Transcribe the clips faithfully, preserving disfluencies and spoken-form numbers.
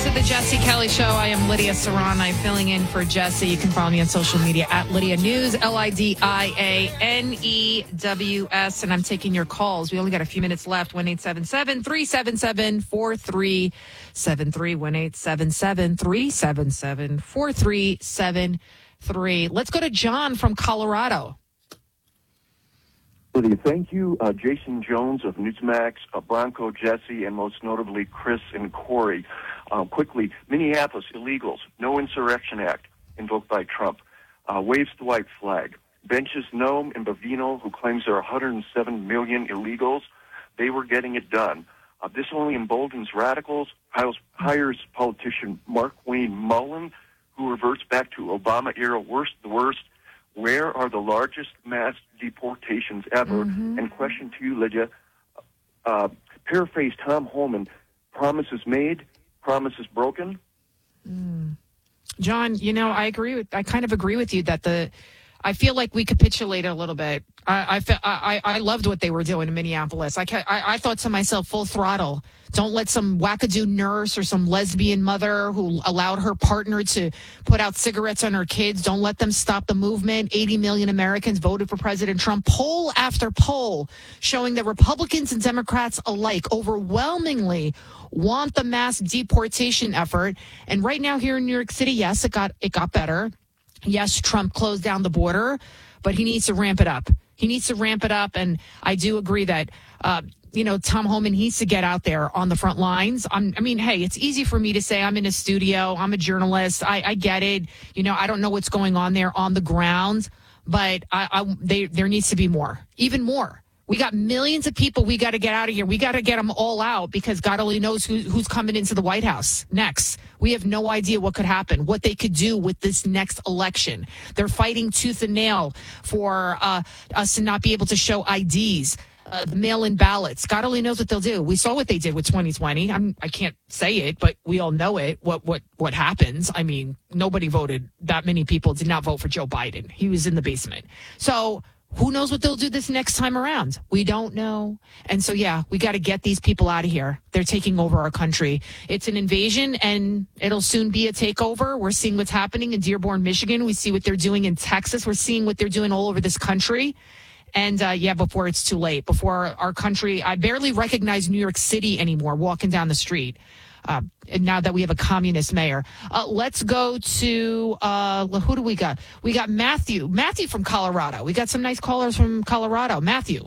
to the Jesse Kelly Show. I am Lydia Saran. I'm filling in for Jesse. You can follow me on social media at Lydia News, L I D I A N E W S. And I'm taking your calls. We only got a few minutes left. one eight seven seven, three seven seven, four three seven three. one eight seven seven, three seven seven, four three seven three. Let's go to John from Colorado. Lydia, thank you. Uh, Jason Jones of Newsmax, uh, Bronco Jesse, and most notably Chris and Corey. Uh, quickly, Minneapolis illegals, no insurrection act invoked by Trump. Uh, waves the white flag. Benches Nome and Bavino, who claims there are one hundred seven million illegals, they were getting it done. Uh, this only emboldens radicals, hires, hires politician Mark Wayne Mullen, who reverts back to Obama-era worst the worst. Where are the largest mass deportations ever? Mm-hmm. And question to you, Lydia, uh, paraphrase Tom Homan, promises made, promises broken? Mm. John, you know, I agree with, I kind of agree with you that the, I feel like we capitulated a little bit. I I, fe- I, I loved what they were doing in Minneapolis. I, ca- I I thought to myself, full throttle. Don't let some wackadoo nurse or some lesbian mother who allowed her partner to put out cigarettes on her kids. Don't let them stop the movement. eighty million Americans voted for President Trump. Poll after poll showing that Republicans and Democrats alike overwhelmingly want the mass deportation effort. And right now here in New York City, yes, it got it got better. Yes, Trump closed down the border, but he needs to ramp it up. He needs to ramp it up. And I do agree that, uh, you know, Tom Homan needs to get out there on the front lines. I'm, I mean, hey, it's easy for me to say I'm in a studio. I'm a journalist. I, I get it. You know, I don't know what's going on there on the ground, but I, I, they, there needs to be more, even more. We got millions of people we got to get out of here. We got to get them all out because God only knows who, who's coming into the White House next. We have no idea what could happen, what they could do with this next election. They're fighting tooth and nail for uh, us to not be able to show I Ds, uh, the mail-in ballots. God only knows what they'll do. We saw what they did with twenty twenty. I'm, I can't say it, but we all know it, what, what, what happens. I mean, nobody voted. That many people did not vote for Joe Biden. He was in the basement. So who knows what they'll do this next time around? We don't know. And so, yeah, we got to get these people out of here. They're taking over our country. It's an invasion, and it'll soon be a takeover. We're seeing what's happening in Dearborn, Michigan. We see what they're doing in Texas. We're seeing what they're doing all over this country. And, uh, yeah, before it's too late, before our country, I barely recognize New York City anymore walking down the street. Uh, and now that we have a communist mayor. Uh, let's go to, uh, who do we got? We got Matthew. Matthew from Colorado. We got some nice callers from Colorado. Matthew.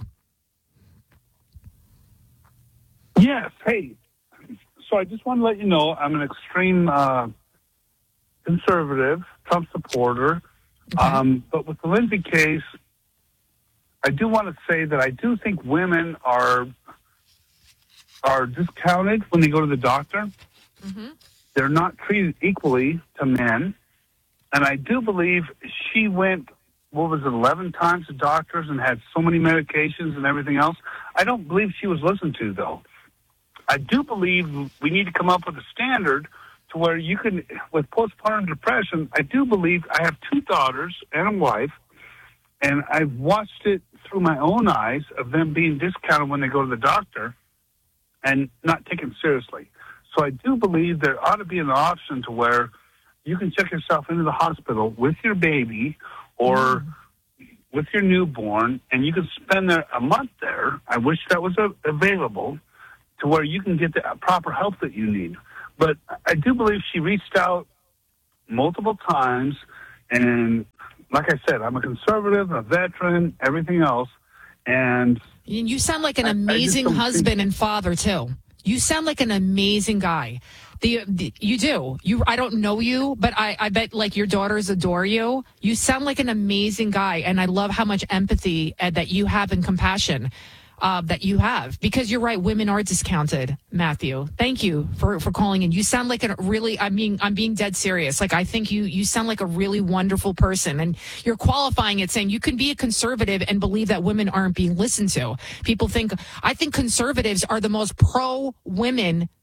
Yes. Hey. So I just want to let you know I'm an extreme uh, conservative, Trump supporter. Okay. Um, but with the Lindsay case, I do want to say that I do think women are are discounted when they go to the doctor. Mm-hmm. They're not treated equally to men. And I do believe she went, what was it, eleven times to doctors and had so many medications and everything else. I don't believe she was listened to, though. I do believe we need to come up with a standard to where you can, with postpartum depression, I do believe I have two daughters and a wife, and I've watched it through my own eyes of them being discounted when they go to the doctor and not taken seriously. So I do believe there ought to be an option to where you can check yourself into the hospital with your baby or mm. with your newborn, and you can spend there a month there. I wish that was a, available to where you can get the proper help that you need. But I do believe she reached out multiple times, and like I said, I'm a conservative, a veteran, everything else, and you sound like an I, amazing I husband think... and father, too. You sound like an amazing guy. The, the you do. You I don't know you, but I, I bet like your daughters adore you. You sound like an amazing guy, and I love how much empathy uh, that you have and compassion uh, that you have. Because you're right, women are discounted, Matthew. Thank you for, for calling in. You sound like a really, I mean, I'm being dead serious. Like, I think you, you sound like a really wonderful person, and you're qualifying it saying you can be a conservative and believe that women aren't being listened to. People think, I think conservatives are the most pro-women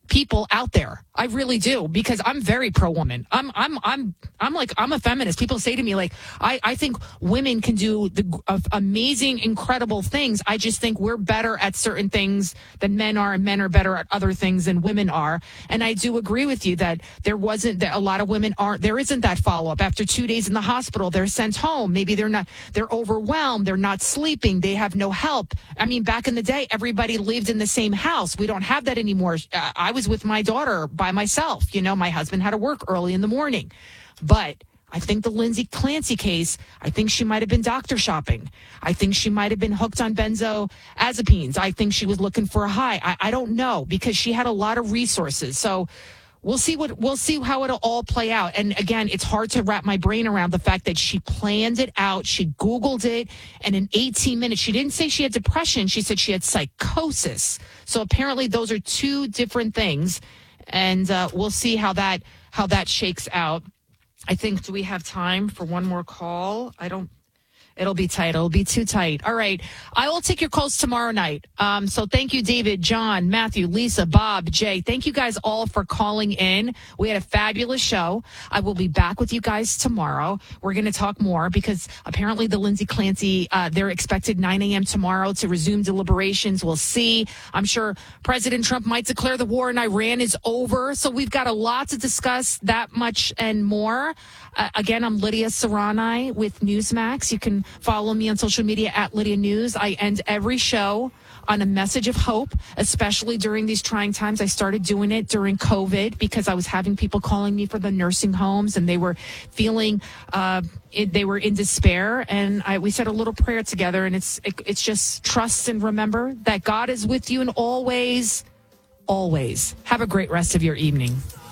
people out there. I really do, because I'm very pro woman. I'm I'm I'm I'm like I'm a feminist. People say to me like I I think women can do the uh, amazing, incredible things. I just think we're better at certain things than men are, and men are better at other things than women are. And I do agree with you that there wasn't that a lot of women aren't. There isn't that follow up after two days in the hospital. They're sent home. Maybe they're not. They're overwhelmed. They're not sleeping. They have no help. I mean, back in the day, everybody lived in the same house. We don't have that anymore. Uh, I was with my daughter by myself. You know, my husband had to work early in the morning. But I think the Lindsay Clancy case, I think she might have been doctor shopping. I think she might have been hooked on benzodiazepines. I think she was looking for a high. I, I don't know, because she had a lot of resources. So we'll see what we'll see how it'll all play out. And again, it's hard to wrap my brain around the fact that she planned it out. She Googled it, and in eighteen minutes, she didn't say she had depression. She said she had psychosis. So apparently those are two different things. And uh, we'll see how that how that shakes out. I think, do we have time for one more call? I don't. It'll be tight. It'll be too tight. All right. I will take your calls tomorrow night. Um, so thank you, David, John, Matthew, Lisa, Bob, Jay. Thank you guys all for calling in. We had a fabulous show. I will be back with you guys tomorrow. We're going to talk more, because apparently the Lindsay Clancy, uh, they're expected nine a.m. tomorrow to resume deliberations. We'll see. I'm sure President Trump might declare the war in Iran is over. So we've got a lot to discuss, that much and more. Uh, again, I'm Lydia Serrani with Newsmax. You can follow me on social media at Lydia News. I end every show on a message of hope, especially during these trying times. I started doing it during COVID because I was having people calling me for the nursing homes, and they were feeling uh, it, they were in despair. And I, we said a little prayer together, and it's it, it's just trust and remember that God is with you in all ways, always. Have a great rest of your evening.